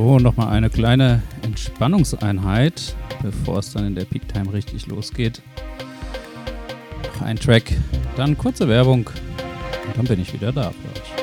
So, nochmal eine kleine Entspannungseinheit, bevor es dann in der Peak Time richtig losgeht. Noch ein Track, dann kurze Werbung und dann bin ich wieder da für euch.